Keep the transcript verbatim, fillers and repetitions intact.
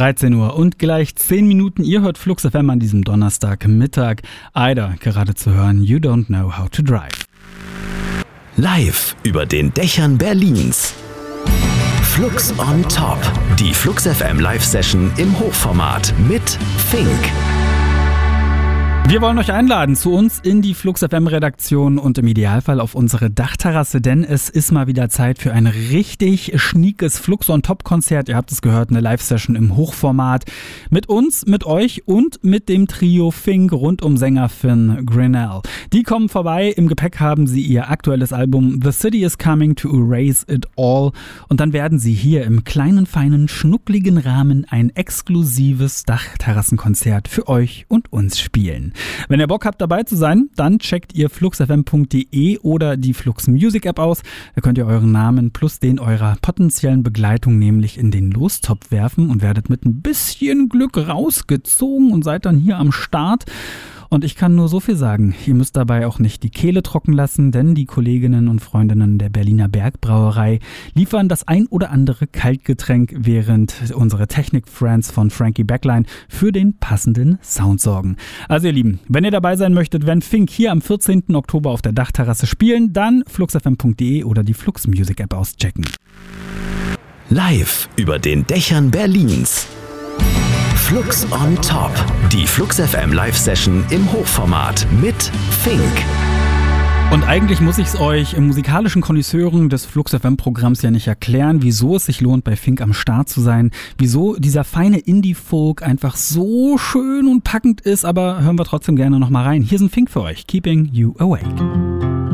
dreizehn Uhr und gleich zehn Minuten. Ihr hört Flux F M an diesem Donnerstagmittag. Aida gerade zu hören, You Don't Know How to Drive. Live über den Dächern Berlins. Flux on Top. Die Flux F M Live-Session im Hochformat mit Fink. Wir wollen euch einladen zu uns in die Flux F M-Redaktion und im Idealfall auf unsere Dachterrasse, denn es ist mal wieder Zeit für ein richtig schniekes Flux on Top-Konzert. Ihr habt es gehört, eine Live-Session im Hochformat mit uns, mit euch und mit dem Trio Fink rund um Sänger Finn Grinnell. Die kommen vorbei. Im Gepäck haben sie ihr aktuelles Album The City is Coming to Erase It All und dann werden sie hier im kleinen, feinen, schnuckligen Rahmen ein exklusives Dachterrassenkonzert für euch und uns spielen. Wenn ihr Bock habt, dabei zu sein, dann checkt ihr fluxfm punkt de oder die Flux Music App aus. Da könnt ihr euren Namen plus den eurer potenziellen Begleitung nämlich in den Lostopf werfen und werdet mit ein bisschen Glück rausgezogen und seid dann hier am Start. Und ich kann nur so viel sagen, ihr müsst dabei auch nicht die Kehle trocken lassen, denn die Kolleginnen und Freundinnen der Berliner Bergbrauerei liefern das ein oder andere Kaltgetränk, während unsere Technik-Friends von Frankie Backline für den passenden Sound sorgen. Also ihr Lieben, wenn ihr dabei sein möchtet, wenn Fink hier am vierzehnten Oktober auf der Dachterrasse spielen, dann fluxfm punkt de oder die Flux Music App auschecken. Live über den Dächern Berlins. Flux on Top. Die Flux F M Live-Session im Hochformat mit Fink. Und eigentlich muss ich es euch im musikalischen Konnoisseuren des Flux F M-Programms ja nicht erklären, wieso es sich lohnt, bei Fink am Start zu sein, wieso dieser feine Indie-Folk einfach so schön und packend ist, aber hören wir trotzdem gerne nochmal rein. Hier sind Fink für euch, Keeping You Awake.